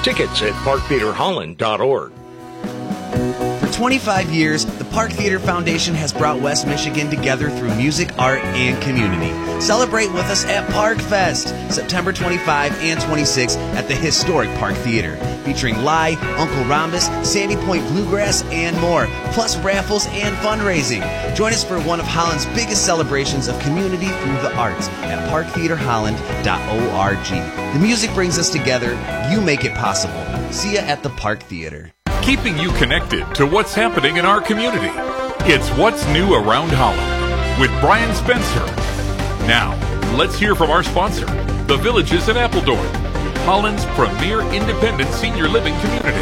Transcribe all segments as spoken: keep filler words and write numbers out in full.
Tickets at park theater holland dot org. For twenty-five years, the Park Theater Foundation has brought West Michigan together through music, art, and community. Celebrate with us at Park Fest, September twenty-fifth and twenty-sixth at the historic Park Theater, featuring Lai, Uncle Rhombus, Sandy Point Bluegrass, and more, plus raffles and fundraising. Join us for one of Holland's biggest celebrations of community through the arts at park theater holland dot org. The music brings us together. You make it possible. See ya at the Park Theater. Keeping you connected to what's happening in our community. It's What's New Around Holland with Brian Spencer. Now, let's hear from our sponsor, The Villages in Appledorn, Holland's premier independent senior living community.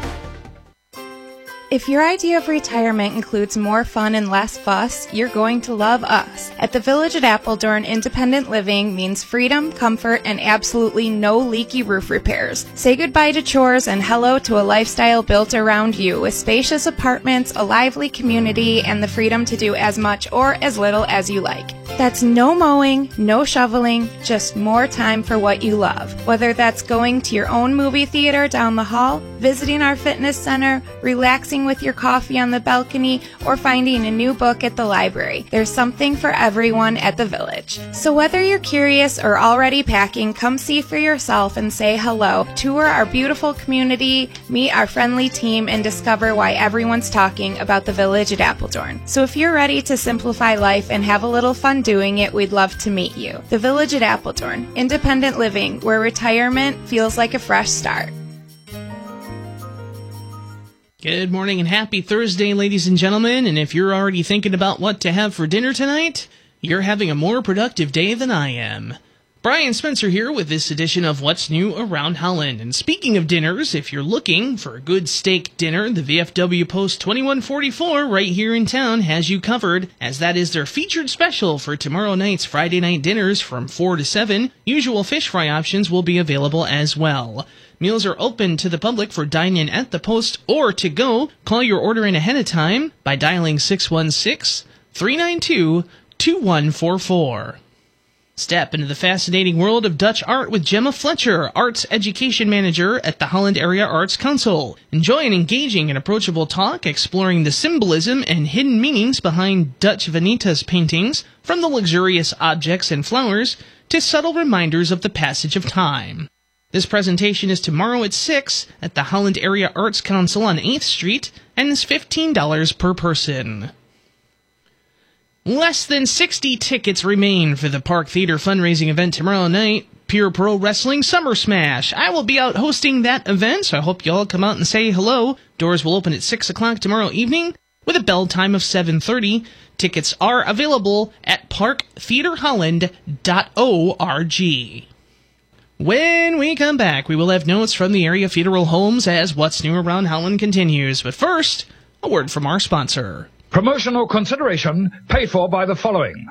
If your idea of retirement includes more fun and less fuss, you're going to love us. At the Village at Appledorn, independent living means freedom, comfort, and absolutely no leaky roof repairs. Say goodbye to chores and hello to a lifestyle built around you with spacious apartments, a lively community, and the freedom to do as much or as little as you like. That's no mowing, no shoveling, just more time for what you love. Whether that's going to your own movie theater down the hall, visiting our fitness center, relaxing with your coffee on the balcony, or finding a new book at the library. There's something for everyone at the Village. So whether you're curious or already packing, come see for yourself and say hello. Tour our beautiful community, meet our friendly team, and discover why everyone's talking about the Village at Appledorn. So if you're ready to simplify life and have a little fun doing it, we'd love to meet you. The Village at Appledorn, independent living, where retirement feels like a fresh start. Good morning and happy Thursday, ladies and gentlemen. And if you're already thinking about what to have for dinner tonight, you're having a more productive day than I am. Brian Spencer here with this edition of What's New Around Holland. And speaking of dinners, if you're looking for a good steak dinner, the V F W Post twenty-one forty-four right here in town has you covered, as that is their featured special for tomorrow night's Friday night dinners from four to seven. Usual fish fry options will be available as well. Meals are open to the public for dine-in at the Post or to go. Call your order in ahead of time by dialing six one six, three nine two, two one four four. Step into the fascinating world of Dutch art with Gemma Fletcher, Arts Education Manager at the Holland Area Arts Council. Enjoy an engaging and approachable talk exploring the symbolism and hidden meanings behind Dutch Vanitas paintings, from the luxurious objects and flowers to subtle reminders of the passage of time. This presentation is tomorrow at six at the Holland Area Arts Council on eighth Street and is fifteen dollars per person. Less than sixty tickets remain for the Park Theater fundraising event tomorrow night, Pure Pro Wrestling Summer Smash. I will be out hosting that event, so I hope you all come out and say hello. Doors will open at six o'clock tomorrow evening with a bell time of seven thirty. Tickets are available at park theater holland dot org. When we come back, we will have notes from the area funeral homes as What's New Around Holland continues. But first, a word from our sponsor. Promotional consideration paid for by the following.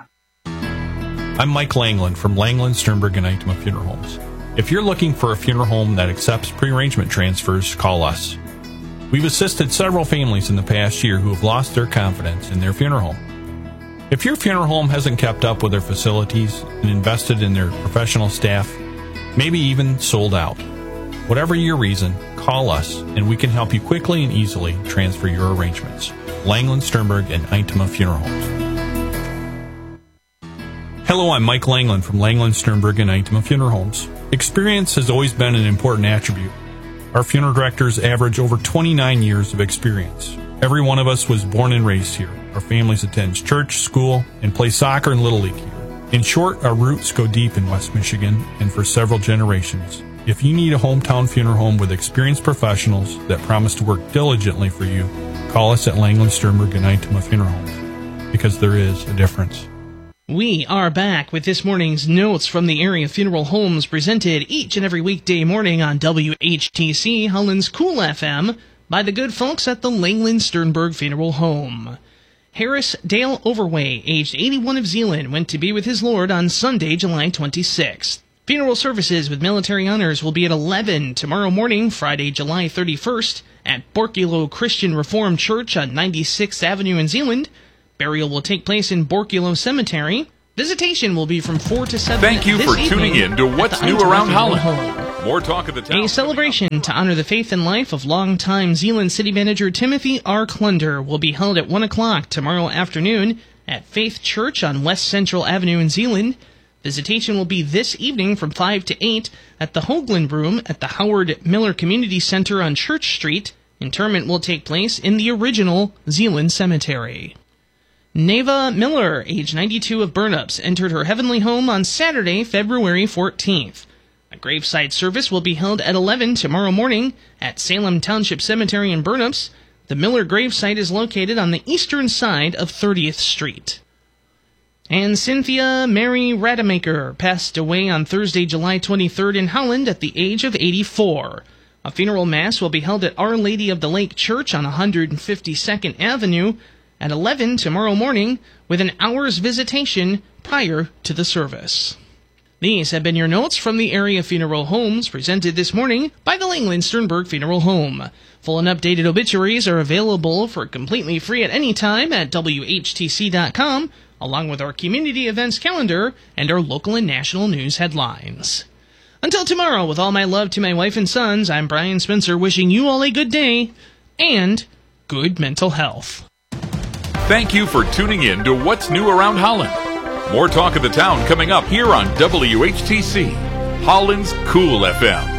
I'm Mike Langland from Langland, Sternberg, and Itema Funeral Homes. If you're looking for a funeral home that accepts pre-arrangement transfers, call us. We've assisted several families in the past year who have lost their confidence in their funeral home. If your funeral home hasn't kept up with their facilities and invested in their professional staff, maybe even sold out, whatever your reason, call us and we can help you quickly and easily transfer your arrangements. Langland, Sternberg, and Itema Funeral Homes. Hello, I'm Mike Langland from Langland, Sternberg, and Itema Funeral Homes. Experience has always been an important attribute. Our funeral directors average over twenty-nine years of experience. Every one of us was born and raised here. Our families attend church, school, and play soccer and Little League here. In short, our roots go deep in West Michigan and for several generations. If you need a hometown funeral home with experienced professionals that promise to work diligently for you, call us at Langland, Sternberg, and Itema Funeral Homes, because there is a difference. We are back with this morning's notes from the area funeral homes, presented each and every weekday morning on W H T C, Holland's Cool F M, by the good folks at the Langland Sternberg Funeral Home. Harris Dale Overway, aged eighty-one, of Zeeland, went to be with his Lord on Sunday, July twenty-sixth. Funeral services with military honors will be at eleven tomorrow morning, Friday, July thirty-first, at Borculo Christian Reformed Church on ninety-sixth Avenue in Zeeland. Burial will take place in Borculo Cemetery. Visitation will be from four to seven. Thank you this for evening tuning in to What's New Itema Around Funeral Holland. Home. More talk of the town. A celebration to honor the faith and life of longtime Zeeland City Manager Timothy R. Klunder will be held at one o'clock tomorrow afternoon at Faith Church on West Central Avenue in Zeeland. Visitation will be this evening from five to eight at the Hoagland Room at the Howard Miller Community Center on Church Street. Interment will take place in the original Zeeland Cemetery. Neva Miller, age ninety-two, of Burnups, entered her heavenly home on Saturday, February fourteenth. A graveside service will be held at eleven tomorrow morning at Salem Township Cemetery in Burnups. The Miller gravesite is located on the eastern side of thirtieth Street. And Cynthia Mary Rademacher passed away on Thursday, July twenty-third in Holland at the age of eighty-four. A funeral mass will be held at Our Lady of the Lake Church on one hundred fifty-second Avenue at eleven tomorrow morning, with an hour's visitation prior to the service. These have been your notes from the area funeral homes presented this morning by the Langland Sternberg Funeral Home. Full and updated obituaries are available for completely free at any time at W H T C dot com, along with our community events calendar and our local and national news headlines. Until tomorrow, with all my love to my wife and sons, I'm Brian Spencer wishing you all a good day and good mental health. Thank you for tuning in to What's New Around Holland. More talk of the town coming up here on W H T C, Holland's Cool F M.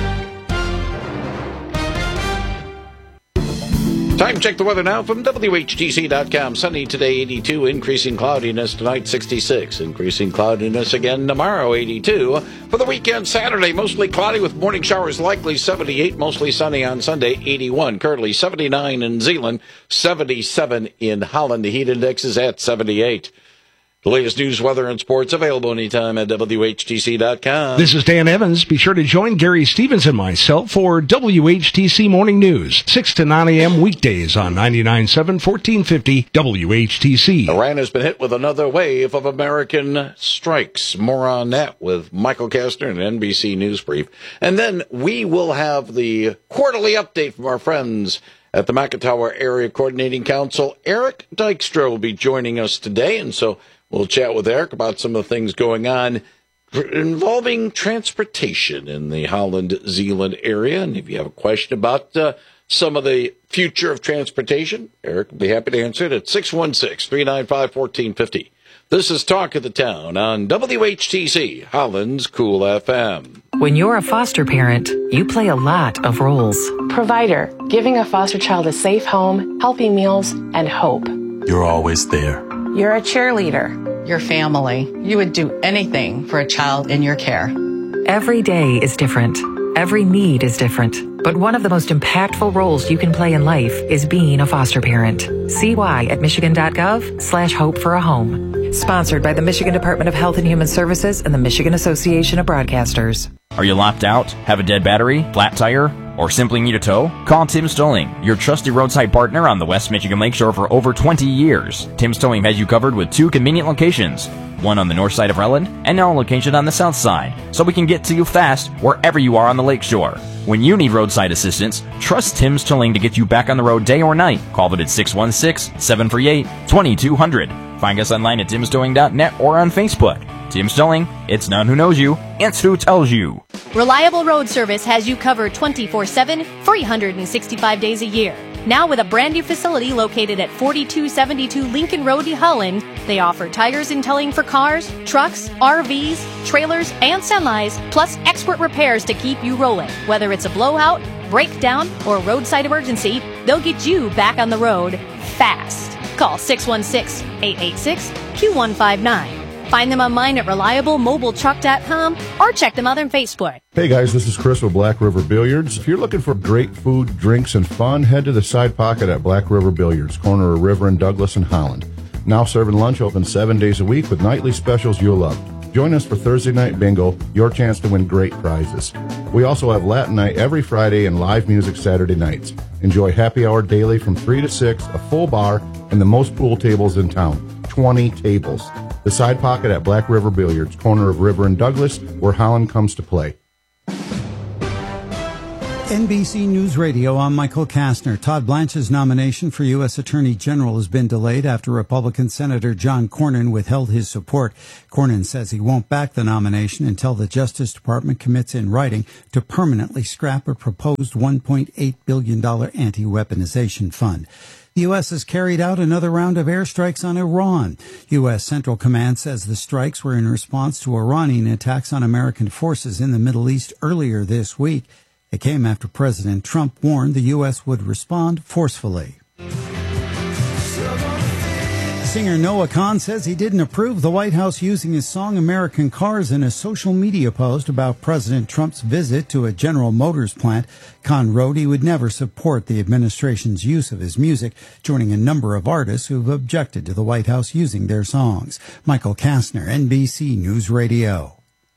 Time check the weather now from W H T C dot com. Sunny today, eighty-two. Increasing cloudiness tonight, sixty-six. Increasing cloudiness again tomorrow, eighty-two. For the weekend, Saturday, mostly cloudy with morning showers likely, seventy-eight. Mostly sunny on Sunday, eighty-one. Currently seventy-nine in Zeeland, seventy-seven in Holland. The heat index is at seventy-eight. The latest news, weather, and sports available anytime at W H T C dot com. This is Dan Evans. Be sure to join Gary Stevens and myself for W H T C Morning News, six to nine a.m. weekdays on ninety-nine point seven, fourteen fifty W H T C. Iran has been hit with another wave of American strikes. More on that with Michael Kastner and N B C News Brief. And then we will have the quarterly update from our friends at the McIntyre Area Coordinating Council. Eric Dykstra will be joining us today, and so we'll chat with Eric about some of the things going on involving transportation in the Holland-Zeeland area. And if you have a question about uh, some of the future of transportation, Eric will be happy to answer it at six one six, three nine five, one four five zero. This is Talk of the Town on W H T C, Holland's Cool F M. When you're a foster parent, you play a lot of roles. Provider, giving a foster child a safe home, healthy meals, and hope. You're always there. You're a cheerleader. Your family. You would do anything for a child in your care. Every day is different. Every need is different. But one of the most impactful roles you can play in life is being a foster parent. See why at Michigan.gov slash hope for a home. Sponsored by the Michigan Department of Health and Human Services and the Michigan Association of Broadcasters. Are you locked out? Have a dead battery? Flat tire? Or simply need a tow? Call Tim's Towing, your trusted roadside partner on the West Michigan Lakeshore for over twenty years. Tim's Towing has you covered with two convenient locations, one on the north side of Relland and now a location on the south side, so we can get to you fast wherever you are on the lakeshore. When you need roadside assistance, trust Tim's Towing to get you back on the road day or night. Call them at six one six, seven three eight, two two zero zero. Find us online at tims towing dot net or on Facebook. Tim's Towing, it's not who knows you, it's who tells you. Reliable Road Service has you covered twenty-four seven, three hundred sixty-five days a year. Now with a brand new facility located at forty-two seventy-two Lincoln Road, Holland, they offer tires and towing for cars, trucks, R Vs, trailers, and semis, plus expert repairs to keep you rolling. Whether it's a blowout, breakdown, or roadside emergency, they'll get you back on the road fast. Call six one six, eight eight six, two one five nine. Find them online at reliable mobile truck dot com or check them out on Facebook. Hey guys, this is Chris with Black River Billiards. If you're looking for great food, drinks, and fun, head to the Side Pocket at Black River Billiards, corner of River and Douglas in Holland. Now serving lunch open seven days a week with nightly specials you'll love. Join us for Thursday Night Bingo, your chance to win great prizes. We also have Latin Night every Friday and live music Saturday nights. Enjoy happy hour daily from three to six, a full bar, and the most pool tables in town, twenty tables. The Side Pocket at Black River Billiards, corner of River and Douglas, where Holland comes to play. N B C News Radio, I'm Michael Kastner. Todd Blanche's nomination for U S Attorney General has been delayed after Republican Senator John Cornyn withheld his support. Cornyn says he won't back the nomination until the Justice Department commits in writing to permanently scrap a proposed one point eight billion dollars anti-weaponization fund. The U S has carried out another round of airstrikes on Iran. U S Central Command says the strikes were in response to Iranian attacks on American forces in the Middle East earlier this week. It came after President Trump warned the U S would respond forcefully. Singer Noah Kahan says he didn't approve the White House using his song American Cars in a social media post about President Trump's visit to a General Motors plant. Kahan wrote he would never support the administration's use of his music, joining a number of artists who've objected to the White House using their songs. Michael Kastner, N B C News Radio.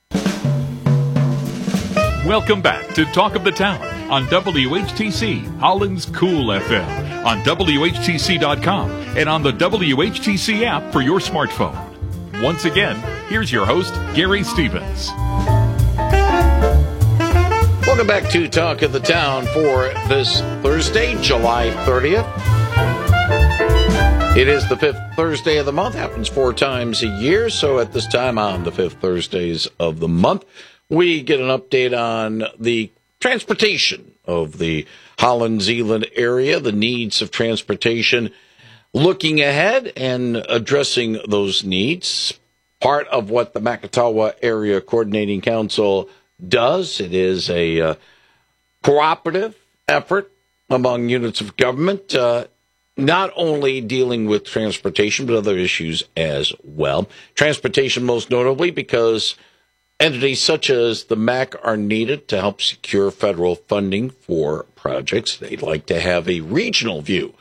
Welcome back to Talk of the Town on W H T C, Holland's Cool F M, on W H T C dot com, and on the W H T C app for your smartphone. Once again, here's your host, Gary Stevens. Welcome back to Talk of the Town for this Thursday, July thirtieth. It is the fifth Thursday of the month, happens four times a year, so at this time on the fifth Thursdays of the month, we get an update on the transportation of the Holland-Zeeland area, the needs of transportation, looking ahead and addressing those needs. Part of what the Makatawa Area Coordinating Council does, it is a uh, cooperative effort among units of government, uh, not only dealing with transportation, but other issues as well. Transportation most notably because entities such as the M A C are needed to help secure federal funding for projects. They'd like to have a regional view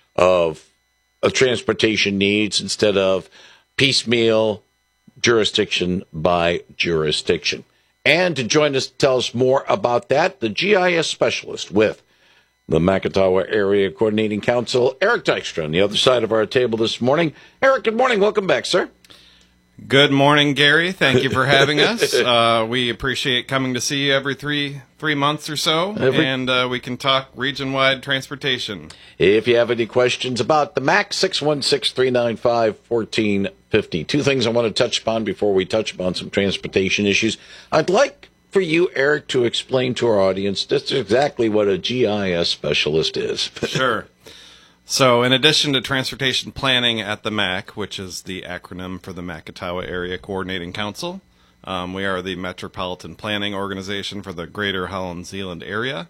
of, of transportation needs instead of piecemeal jurisdiction by jurisdiction. And to join us to tell us more about that, the G I S specialist with the Makatawa Area Coordinating Council, Eric Dykstra, on the other side of our table this morning. Eric, good morning. Welcome back, sir. Good morning, Gary. Thank you for having us. Uh, we appreciate coming to see you every three three months or so, every... and uh, we can talk region-wide transportation. If you have any questions about the M A C, six one six, three nine five, one four five zero. Two things I want to touch upon before we touch upon some transportation issues. I'd like for you, Eric, to explain to our audience just exactly what a G I S specialist is. Sure. So in addition to transportation planning at the M A C, which is the acronym for the Makatawa Area Coordinating Council, um, we are the Metropolitan Planning Organization for the Greater Holland-Zeeland area.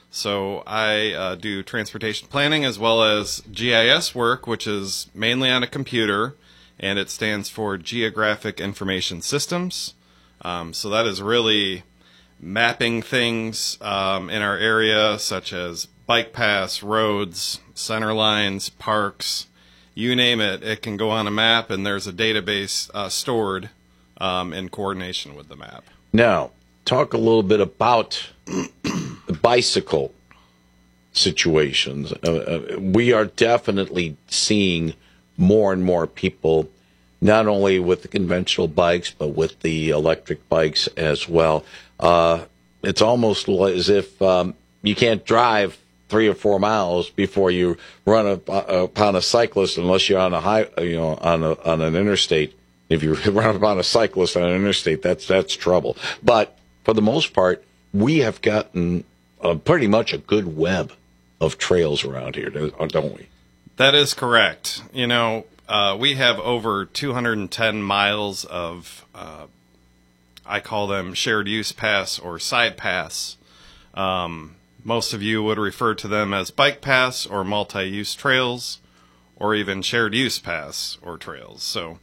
So I uh, do transportation planning as well as G I S work, which is mainly on a computer, and it stands for Geographic Information Systems. Um, so that is really mapping things um, in our area, such as bike paths, roads, center lines, parks, you name it. It can go on a map, and there's a database uh, stored um, in coordination with the map. Now, talk a little bit about the bicycle situations. Uh, uh, we are definitely seeing more and more people, not only with the conventional bikes, but with the electric bikes as well. Uh, it's almost as if um, you can't drive three or four miles before you run up, uh, upon a cyclist, unless you're on a high, you know, on a, on an interstate. If you run upon a cyclist on an interstate, that's that's trouble. But for the most part, we have gotten uh, pretty much a good web of trails around here, don't we? That is correct. You know, uh, we have over two hundred ten miles of, uh, I call them shared use paths or side paths. Um, Most of you would refer to them as bike paths or multi-use trails or even shared use paths or trails. So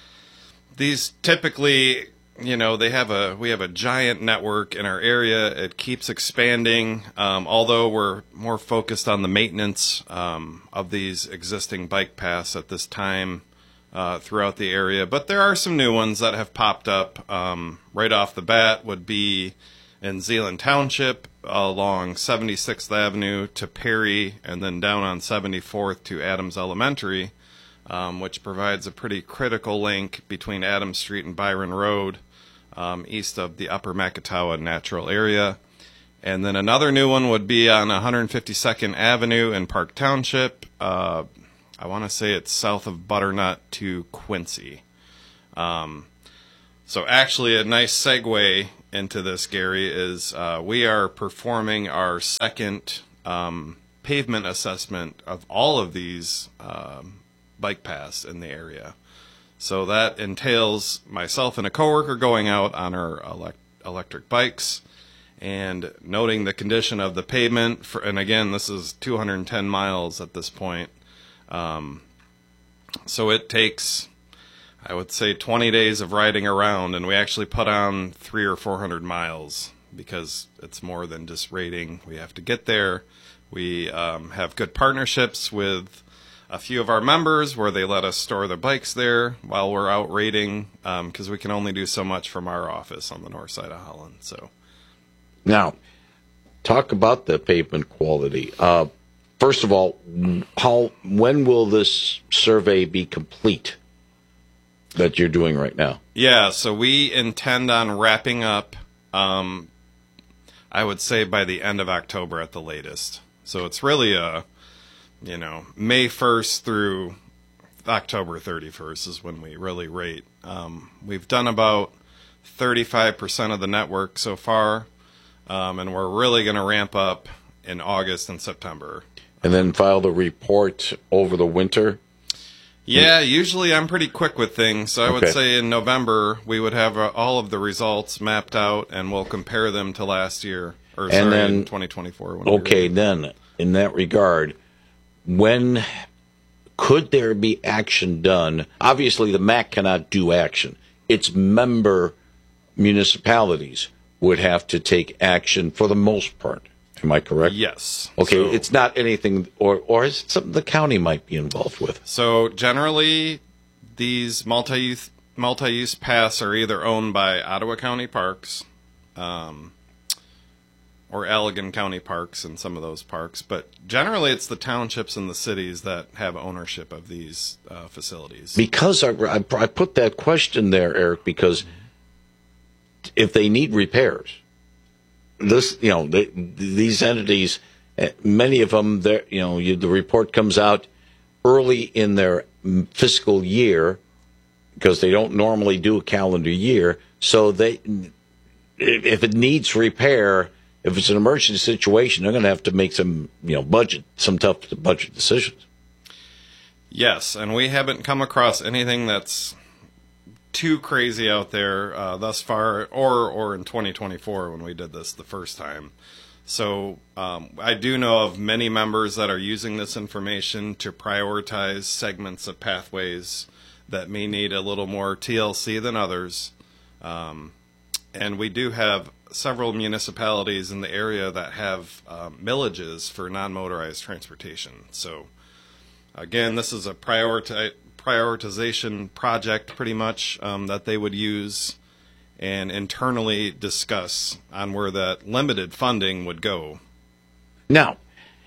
these typically, you know, they have a we have a giant network in our area. It keeps expanding, um, although we're more focused on the maintenance um, of these existing bike paths at this time uh, throughout the area. But there are some new ones that have popped up. Um, right off the bat would be in Zeeland Township along seventy-sixth Avenue to Perry, and then down on seventy-fourth to Adams Elementary, um, which provides a pretty critical link between Adams Street and Byron Road, um, east of the Upper Makatawa Natural Area. And then another new one would be on one hundred fifty-second Avenue in Park Township. Uh, I want to say it's south of Butternut to Quincy. Um, so actually a nice segue into this, Gary, is uh, we are performing our second um, pavement assessment of all of these um, bike paths in the area. So that entails myself and a coworker going out on our elect- electric bikes and noting the condition of the pavement. For, and again, this is two hundred ten miles at this point. Um, so it takes, I would say, twenty days of riding around, and we actually put on three or four hundred miles because it's more than just rating. We have to get there. We um, have good partnerships with a few of our members where they let us store their bikes there while we're out raiding, because um, we can only do so much from our office on the north side of Holland. So, now, talk about the pavement quality. Uh, first of all, how when will this survey be complete that you're doing right now? Yeah, so we intend on wrapping up, um, I would say, by the end of October at the latest. So it's really a, you know, May first through October thirty-first is when we really rate. Um, we've done about thirty-five percent of the network so far, um, and we're really going to ramp up in August and September. And then file the report over the winter? Yeah, usually I'm pretty quick with things. So I would Okay. say in November we would have uh, all of the results mapped out, and we'll compare them to last year, or And sorry, then- in twenty twenty-four. when we Okay, rate. then, in that regard, when could there be action done? Obviously, the M A C cannot do action. Its member municipalities would have to take action for the most part. Am I correct? Yes. Okay, So- it's not anything, or, or is it something the county might be involved with? So generally, these multi-use multi-use paths are either owned by Ottawa County Parks, um, or Allegan County Parks and some of those parks. But generally, it's the townships and the cities that have ownership of these uh, facilities. Because I, I, I put that question there, Eric, because if they need repairs, this, you know, they, these entities, eh, many of them, they're, you know, you, the report comes out early in their mm, fiscal year because they don't normally do a calendar year. So they, if if it needs repair, if it's an emergency situation, they're going to have to make some, you know, budget, some tough budget decisions. Yes, and we haven't come across anything that's too crazy out there uh, thus far, or or in twenty twenty-four when we did this the first time. So um, I do know of many members that are using this information to prioritize segments of pathways that may need a little more T L C than others. Um, and we do have several municipalities in the area that have um, millages for non-motorized transportation. So again, this is a prioriti- prioritization project pretty much um, that they would use and internally discuss on where that limited funding would go. Now,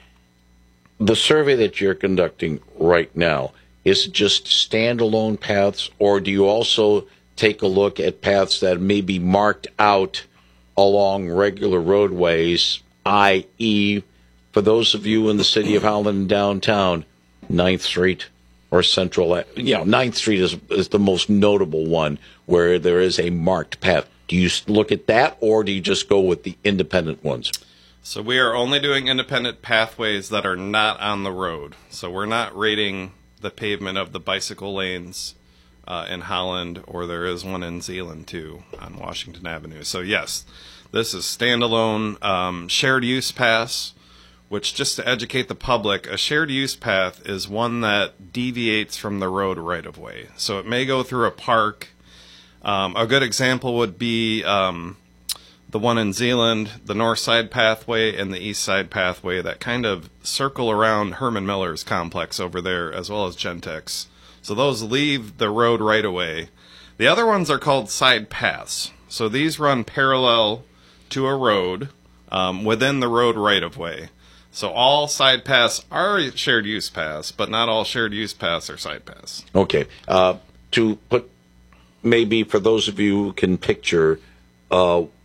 the survey that you're conducting right now, is it just standalone paths, or do you also take a look at paths that may be marked out along regular roadways, that is, for those of you in the city of Holland downtown, ninth Street or Central, you know, ninth Street is, is the most notable one where there is a marked path. Do you look at that, or do you just go with the independent ones? So we are only doing independent pathways that are not on the road. So we're not rating the pavement of the bicycle lanes uh, in Holland, or there is one in Zeeland too on Washington Avenue. So yes, this is standalone um, shared use paths, which, just to educate the public, a shared use path is one that deviates from the road right of way. So it may go through a park. Um, a good example would be um, the one in Zeeland, the north side pathway and the east side pathway that kind of circle around Herman Miller's complex over there, as well as Gentex. So those leave the road right away. The other ones are called side paths. So these run parallel to a road um, within the road right of way. So all side paths are shared use paths, but not all shared use paths are side paths. Okay. Uh, to put, maybe for those of you who can picture, uh,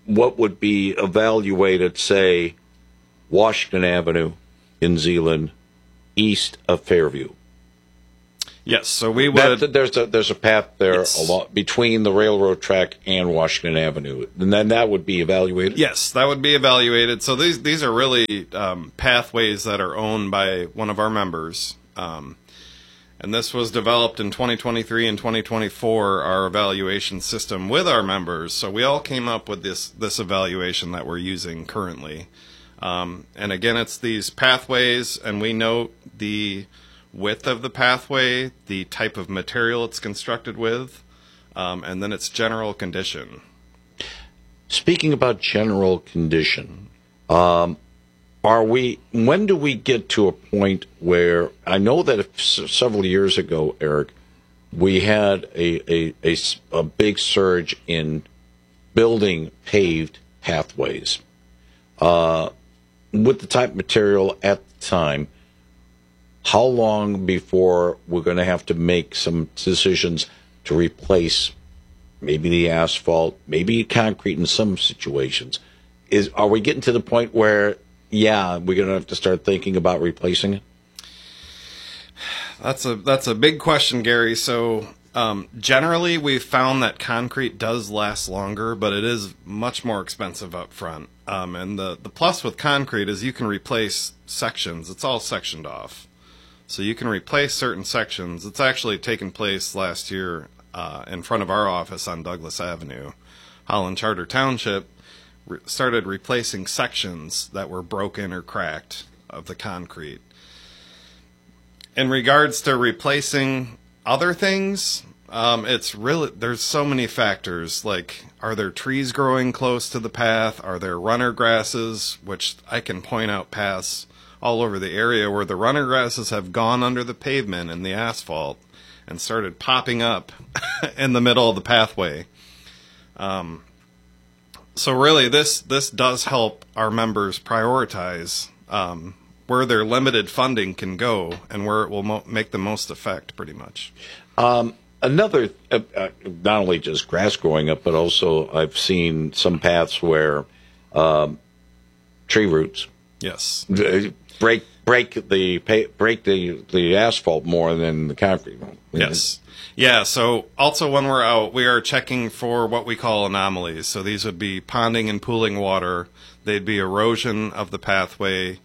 what would be evaluated, say, Washington Avenue in Zeeland, east of Fairview. Yes, so we would. That, there's a there's a path there along, between the railroad track and Washington Avenue, and then that would be evaluated. Yes, that would be evaluated. So these these are really um, pathways that are owned by one of our members, um, and this was developed in twenty twenty-three and twenty twenty-four. Our evaluation system with our members. So we all came up with this this evaluation that we're using currently, um, and again, it's these pathways, and we note the width of the pathway, the type of material it's constructed with, um, and then its general condition. Speaking about general condition, um, are we? When do we get to a point where I know that if, several years ago, Eric, we had a, a, a, a big surge in building paved pathways uh, with the type of material at the time. How long before we're going to have to make some decisions to replace maybe the asphalt, maybe concrete in some situations? Is are we getting to the point where, yeah, we're going to have to start thinking about replacing it? That's a that's a big question, Gary. So um, generally, we've found that concrete does last longer, but it is much more expensive up front. Um, and the, the plus with concrete is you can replace sections. It's all sectioned off. So you can replace certain sections. It's actually taken place last year uh, in front of our office on Douglas Avenue. Holland Charter Township re- started replacing sections that were broken or cracked of the concrete. In regards to replacing other things, um, it's really there's so many factors. Like, are there trees growing close to the path? Are there runner grasses, which I can point out paths all over the area where the runner grasses have gone under the pavement and the asphalt and started popping up in the middle of the pathway. Um, so really, this this does help our members prioritize um, where their limited funding can go and where it will mo- make the most effect, pretty much. Um, another, uh, uh, not only just grass growing up, but also I've seen some paths where um, tree roots. Yes. Break break the break the, the asphalt more than the concrete. Yes. Yeah, so also when we're out, we are checking for what we call anomalies. So these would be ponding and pooling water. They'd be erosion of the pathway,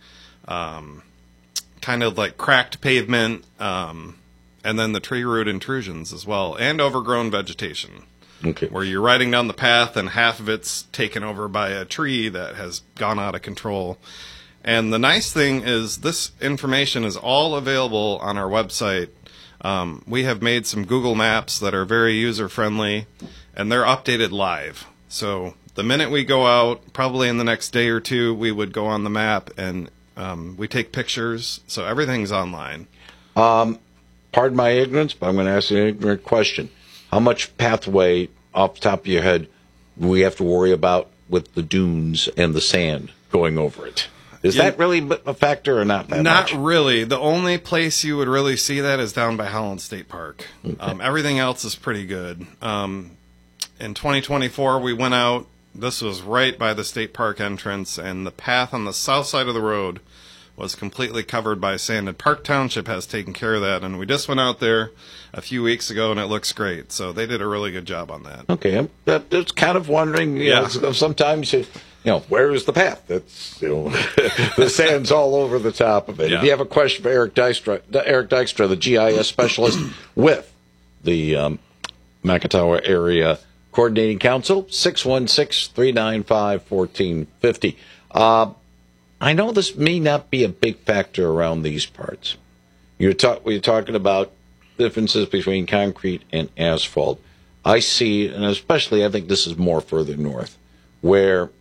um, kind of like cracked pavement, um, and then the tree root intrusions as well, and overgrown vegetation. Okay. Where you're riding down the path and half of it's taken over by a tree that has gone out of control. And the nice thing is this information is all available on our website. Um, we have made some Google Maps that are very user-friendly, and they're updated live. So the minute we go out, probably in the next day or two, we would go on the map, and um, we take pictures. So everything's online. Um, pardon my ignorance, but I'm going to ask an ignorant question. How much pathway, off the top of your head, do we have to worry about with the dunes and the sand going over it? Is yeah. that really a factor or not that Not much? really. The only place you would really see that is down by Holland State Park. Okay. Um, everything else is pretty good. Um, in twenty twenty-four, we went out. This was right by the state park entrance, and the path on the south side of the road was completely covered by sand. And Park Township has taken care of that, and we just went out there a few weeks ago, and it looks great. So they did a really good job on that. Okay, I'm just kind of wondering, you yeah. know, sometimes you... You know, where is the path? That's, you know, the sand's all over the top of it. Yeah. If you have a question for Eric Dykstra, Eric Dykstra, the G I S specialist with the um, Macatawa Area Coordinating Council, six one six, three nine five, one four five zero. Uh, I know this may not be a big factor around these parts. You're, talk, you're talking about differences between concrete and asphalt. I see, and especially I think this is more further north, where...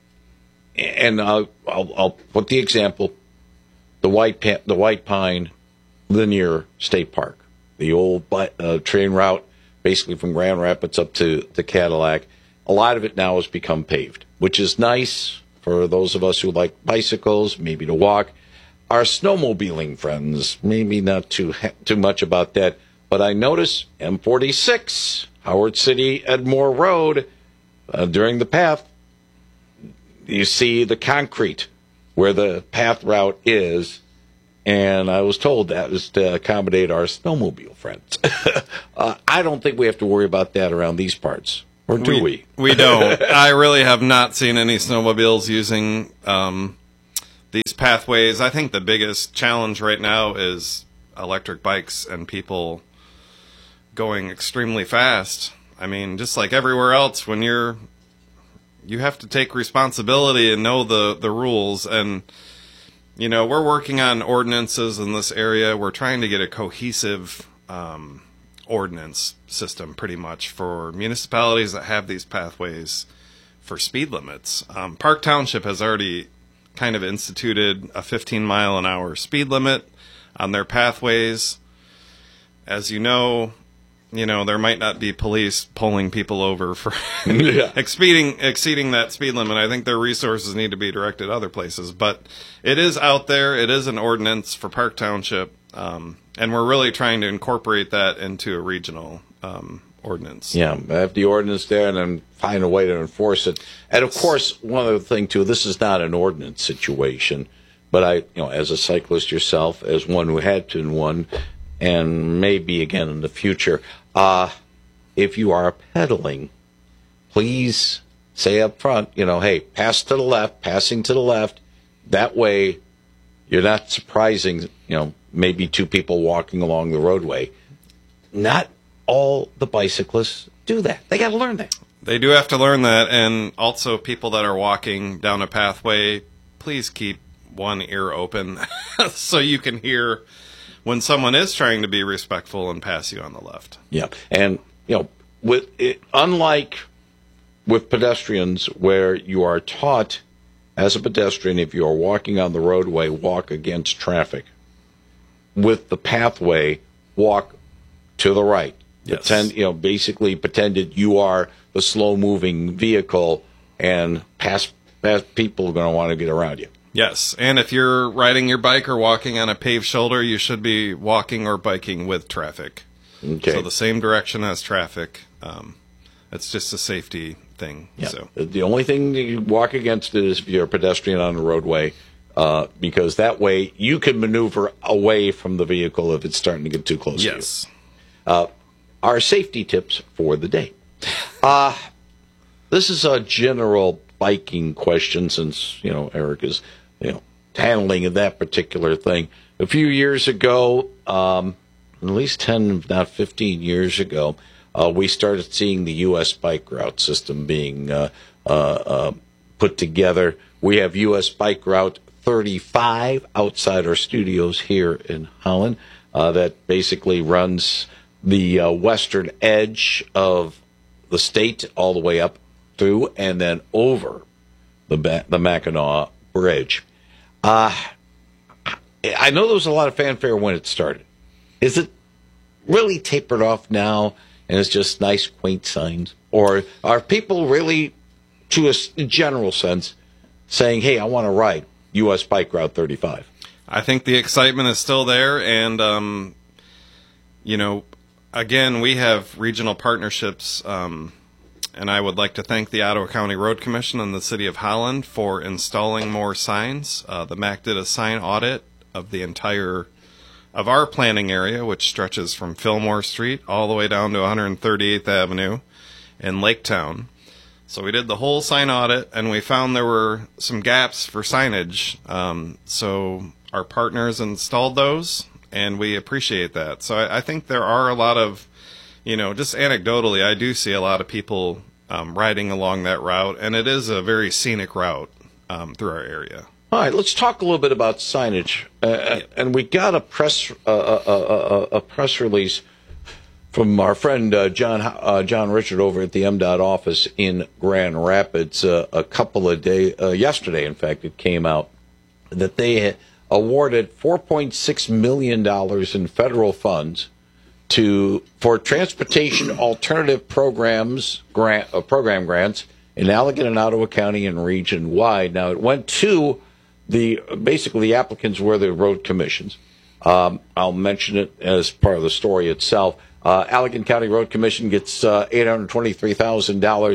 And I'll, I'll, I'll put the example, the White pa- the White Pine Linear State Park, the old uh, train route, basically from Grand Rapids up to, to Cadillac. A lot of it now has become paved, which is nice for those of us who like bicycles, maybe to walk. Our snowmobiling friends, maybe not too too much about that. But I notice M forty-six, Howard City, Edmore Road, uh, during the path, you see the concrete where the path route is, and I was told that was to accommodate our snowmobile friends. uh, I don't think we have to worry about that around these parts, or do we? We, we don't. I really have not seen any snowmobiles using um, these pathways. I think the biggest challenge right now is electric bikes and people going extremely fast. I mean, just like everywhere else, when you're, you have to take responsibility and know the, the rules. And, you know, we're working on ordinances in this area. We're trying to get a cohesive um, ordinance system pretty much for municipalities that have these pathways for speed limits. Um, Park Township has already kind of instituted a fifteen mile an hour speed limit on their pathways. As you know, you know, there might not be police pulling people over for yeah. exceeding exceeding that speed limit. I think their resources need to be directed other places. But it is out there. It is an ordinance for Park Township, um, and we're really trying to incorporate that into a regional um, ordinance. Yeah, have the ordinance there and then find a way to enforce it. And of course, one other thing too, this is not an ordinance situation, but I, you know, as a cyclist yourself, as one who had been one, and maybe again in the future, uh, if you are pedaling, please say up front, you know, hey, pass to the left, passing to the left. That way, you're not surprising, you know, maybe two people walking along the roadway. Not all the bicyclists do that. They got to learn that. They do have to learn that, and also people that are walking down a pathway, please keep one ear open so you can hear when someone is trying to be respectful and pass you on the left. Yeah, and you know, with it, unlike with pedestrians, where you are taught as a pedestrian, if you are walking on the roadway, walk against traffic. With the pathway, walk to the right. Yes. Pretend, you know, basically pretended you are the slow-moving vehicle, and past, past people are going to want to get around you. Yes, and if you're riding your bike or walking on a paved shoulder, you should be walking or biking with traffic. Okay. So the same direction as traffic. Um, it's just a safety thing. Yeah. So the only thing that you walk against it is if you're a pedestrian on the roadway, uh, because that way you can maneuver away from the vehicle if it's starting to get too close yes. to you. Uh, our safety tips for the day. Uh, this is a general biking question, since, you know, Eric is, you know, handling that particular thing. A few years ago, um, at least ten, if not fifteen years ago, uh, we started seeing the U S bike route system being uh, uh, uh, put together. We have U S Bike Route thirty-five outside our studios here in Holland uh, that basically runs the uh, western edge of the state all the way up through and then over the ba- the Mackinac Bridge. Uh, I know there was a lot of fanfare when it started. Is it really tapered off now and it's just nice, quaint signs? Or are people really, to a general sense, saying, hey, I want to ride U S Bike Route thirty-five? I think the excitement is still there, and, um, you know, again, we have regional partnerships, um, and I would like to thank the Ottawa County Road Commission and the City of Holland for installing more signs. Uh, the M A C did a sign audit of the entire, of our planning area, which stretches from Fillmore Street all the way down to one hundred thirty-eighth Avenue in Laketown. So we did the whole sign audit, and we found there were some gaps for signage. Um, so our partners installed those, and we appreciate that. So I, I think there are a lot of, you know, just anecdotally, I do see a lot of people um, riding along that route, and it is a very scenic route um, through our area. All right, let's talk a little bit about signage. Uh, yep. And we got a press uh, a, a, a press release from our friend uh, John uh, John Richard over at the M DOT office in Grand Rapids uh, a couple of days, uh, yesterday, in fact, it came out that they had awarded four point six million dollars in federal funds to for transportation alternative programs grant uh, program grants in Allegan and Ottawa County and region wide. Now it went to the basically the applicants were the road commissions. Um, I'll mention it as part of the story itself. Uh, Allegan County Road Commission gets uh, eight hundred twenty-three thousand dollars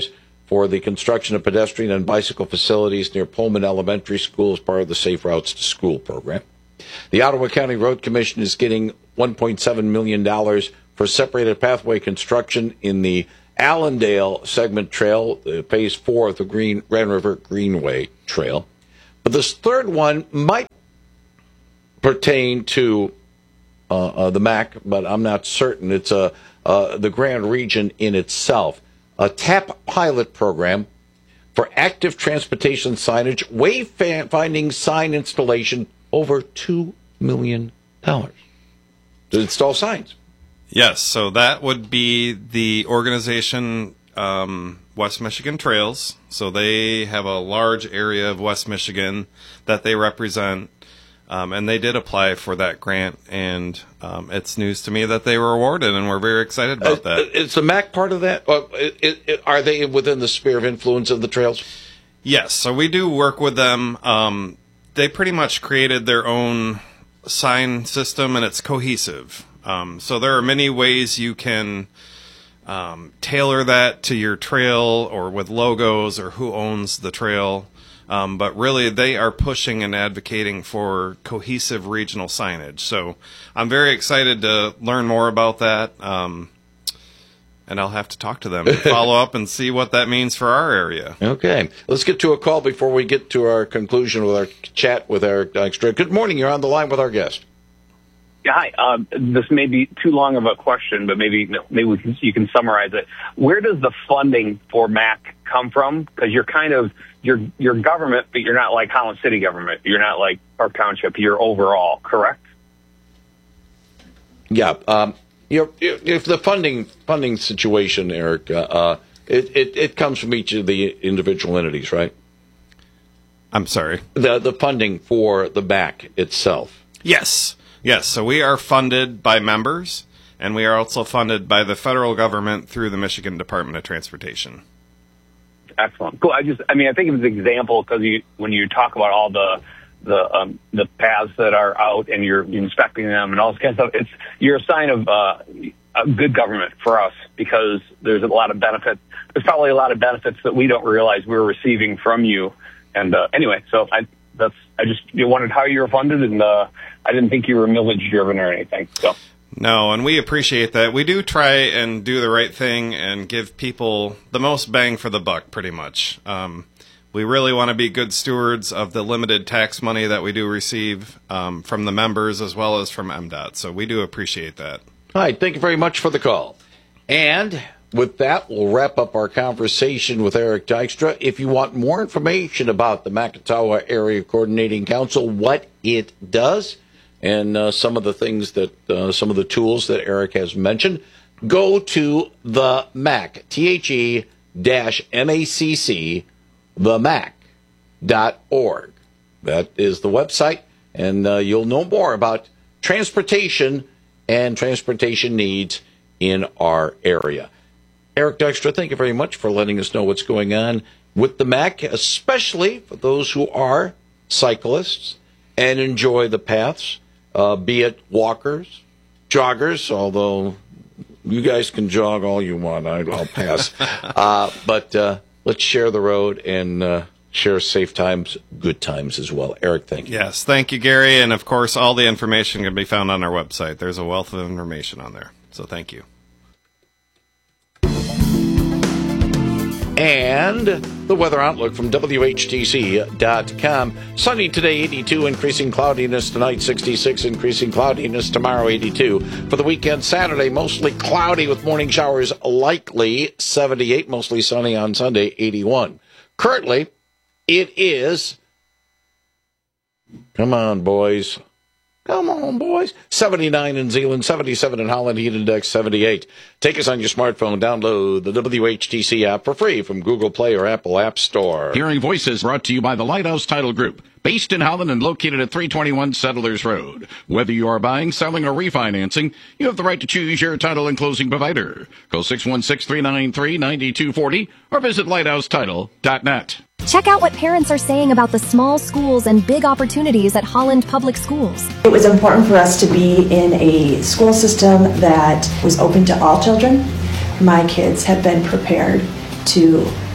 for the construction of pedestrian and bicycle facilities near Pullman Elementary School as part of the Safe Routes to School program. The Ottawa County Road Commission is getting one point seven million dollars for separated pathway construction in the Allendale Segment Trail, uh, Phase four of the Green Grand River Greenway Trail. But this third one might pertain to uh, uh, the M A C, but I'm not certain. It's uh, uh, the Grand Region in itself. A TAP pilot program for active transportation signage, wayfinding sign installation, over two million dollars to install signs. Yes, so that would be the organization um, West Michigan Trails. So they have a large area of West Michigan that they represent, um, and they did apply for that grant, and um, it's news to me that they were awarded, and we're very excited about uh, that. Is the M A C part of that? Uh, it, it, it, are they within the sphere of influence of the trails? Yes, so we do work with them. Um, they pretty much created their own sign system, and it's cohesive. Um, so there are many ways you can um, tailor that to your trail or with logos or who owns the trail. Um, but really, they are pushing and advocating for cohesive regional signage. So I'm very excited to learn more about that. Um, and I'll have to talk to them and follow up and see what that means for our area. Okay. Let's get to a call before we get to our conclusion with our chat with Eric Dykstra. Good morning. You're on the line with our guest. Yeah, hi. Uh, this may be too long of a question, but maybe maybe we can, you can summarize it. Where does the funding for M A C come from? Because you're kind of you're you're government, but you're not like Holland City government. You're not like Park Township. You're overall, correct? Yeah. Um, you if the funding funding situation, Eric, uh, uh, it, it it comes from each of the individual entities, right? I'm sorry. The the funding for the M A C itself. Yes. Yes, so we are funded by members, and we are also funded by the federal government through the Michigan Department of Transportation. Excellent. Cool. I just, I mean, I think of an example because you, when you talk about all the the um, the paths that are out and you're inspecting them and all this kind of stuff, it's you're a sign of uh, a good government for us because there's a lot of benefits. There's probably a lot of benefits that we don't realize we're receiving from you. And uh, anyway, so I. That's I just you wondered how you were funded, and uh, I didn't think you were millage driven or anything. So no, and we appreciate that. We do try and do the right thing and give people the most bang for the buck, pretty much. Um, we really want to be good stewards of the limited tax money that we do receive um, from the members as well as from M DOT. So we do appreciate that. All right, thank you very much for the call. And with that, we'll wrap up our conversation with Eric Dykstra. If you want more information about the Macatawa Area Coordinating Council, what it does, and uh, some of the things that, uh, some of the tools that Eric has mentioned, go to the M A C, T H E dash M A C C, the M A C dot org. That is the website, and uh, you'll know more about transportation and transportation needs in our area. Eric Dykstra, thank you very much for letting us know what's going on with the M A C, especially for those who are cyclists and enjoy the paths, uh, be it walkers, joggers, although you guys can jog all you want. I, I'll pass. uh, but uh, let's share the road and uh, share safe times, good times as well. Eric, thank you. Yes, thank you, Gary. And, of course, all the information can be found on our website. There's a wealth of information on there. So thank you. And the weather outlook from W H T C dot com. Sunny today, eighty-two, increasing cloudiness tonight, sixty-six, increasing cloudiness tomorrow, eighty-two. For the weekend, Saturday, mostly cloudy with morning showers likely, seventy-eight, mostly sunny on Sunday, eighty-one. Currently, it is, come on, boys. Come on, boys. seventy-nine in Zeeland, seventy-seven in Holland, heat index seventy-eight. Take us on your smartphone. Download the W H T C app for free from Google Play or Apple App Store. Hearing Voices brought to you by the Lighthouse Title Group, based in Holland and located at three twenty-one Settlers Road. Whether you are buying, selling, or refinancing, you have the right to choose your title and closing provider. Call six one six, three nine three, nine two four zero or visit lighthouse title dot net. Check out what parents are saying about the small schools and big opportunities at Holland Public Schools. It was important for us to be in a school system that was open to all children. My kids have been prepared to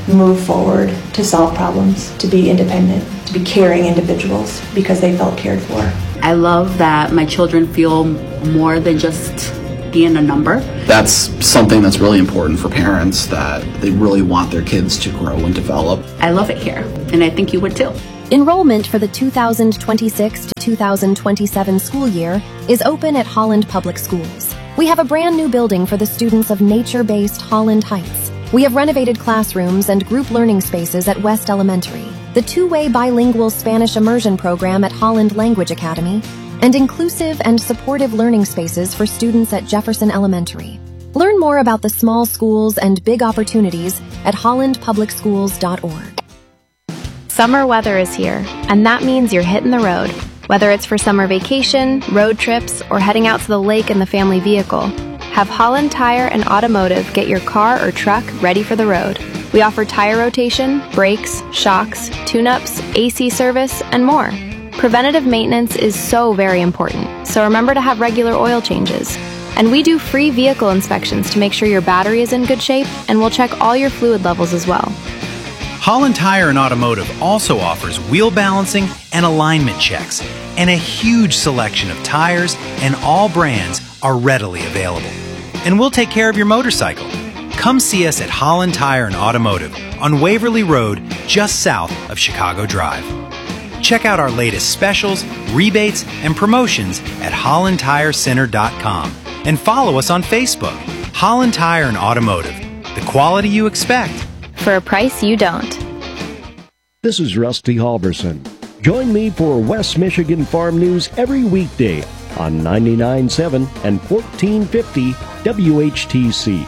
move forward to solve problems, to be independent, to be caring individuals because they felt cared for. I love that my children feel more than just being a number. That's something that's really important for parents, that they really want their kids to grow and develop. I love it here, and I think you would too. Enrollment for the two thousand twenty-six to two thousand twenty-seven school year is open at Holland Public Schools. We have a brand new building for the students of nature-based Holland Heights. We have renovated classrooms and group learning spaces at West Elementary, the two-way bilingual Spanish immersion program at Holland Language Academy, and inclusive and supportive learning spaces for students at Jefferson Elementary. Learn more about the small schools and big opportunities at holland public schools dot org. Summer weather is here, and that means you're hitting the road. Whether it's for summer vacation, road trips, or heading out to the lake in the family vehicle, have Holland Tire and Automotive get your car or truck ready for the road. We offer tire rotation, brakes, shocks, tune-ups, A C service, and more. Preventative maintenance is so very important, so remember to have regular oil changes. And we do free vehicle inspections to make sure your battery is in good shape, and we'll check all your fluid levels as well. Holland Tire and Automotive also offers wheel balancing and alignment checks, and a huge selection of tires and all brands are readily available. And we'll take care of your motorcycle. Come see us at Holland Tire and Automotive on Waverly Road, just south of Chicago Drive. Check out our latest specials, rebates, and promotions at holland tire center dot com and follow us on Facebook. Holland Tire and Automotive, the quality you expect for a price you don't. This is Rusty Halverson. Join me for West Michigan Farm News every weekday on ninety-nine point seven and fourteen fifty W H T C.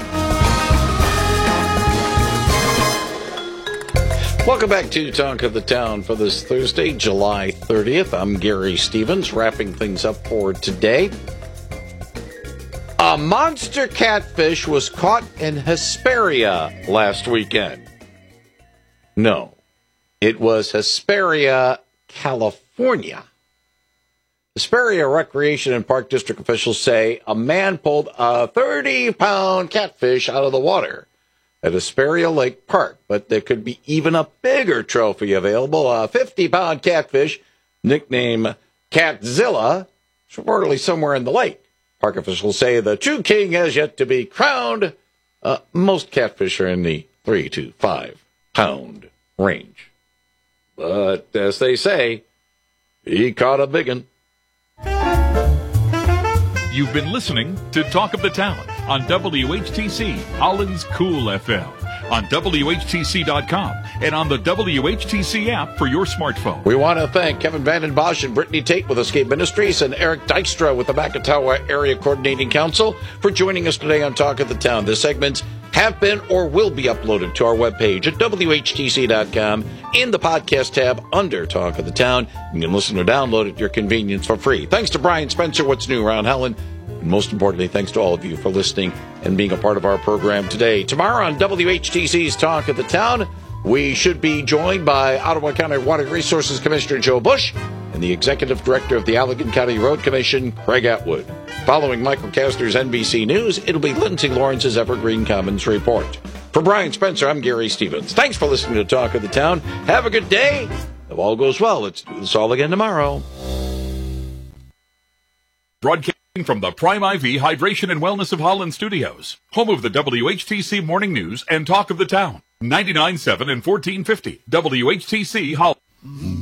Welcome back to Talk of the Town for this Thursday, July thirtieth. I'm Gary Stevens, wrapping things up for today. A monster catfish was caught in Hesperia last weekend. No, it was Hesperia, California. Hesperia Recreation and Park District officials say a man pulled a thirty-pound catfish out of the water at Hesperia Lake Park, but there could be even a bigger trophy available, a fifty-pound catfish, nicknamed Catzilla, reportedly somewhere in the lake. Park officials say the true king has yet to be crowned. Uh, most catfish are in the three to five pound range. But as they say, he caught a big one. You've been listening to Talk of the Town on W H T C, Holland's Cool F M, on W H T C dot com, and on the W H T C app for your smartphone. We want to thank Kevin Vanden Bosch and Brittany Tate with Escape Ministries and Eric Dykstra with the Macatawa Area Coordinating Council for joining us today on Talk of the Town. The segments have been or will be uploaded to our webpage at W H T C dot com in the podcast tab under Talk of the Town. You can listen or download at your convenience for free. Thanks to Brian Spencer, What's New Around Holland. And most importantly, thanks to all of you for listening and being a part of our program today. Tomorrow on W H T C's Talk of the Town, we should be joined by Ottawa County Water Resources Commissioner Joe Bush and the Executive Director of the Allegan County Road Commission, Craig Atwood. Following Michael Kastner's N B C News, it'll be Lindsay Lawrence's Evergreen Commons Report. For Brian Spencer, I'm Gary Stevens. Thanks for listening to Talk of the Town. Have a good day. If all goes well, let's do this all again tomorrow. Broadcasting from the Prime I V Hydration and Wellness of Holland Studios, home of the W H T C Morning News and Talk of the Town, ninety-nine point seven and fourteen fifty W H T C Holland.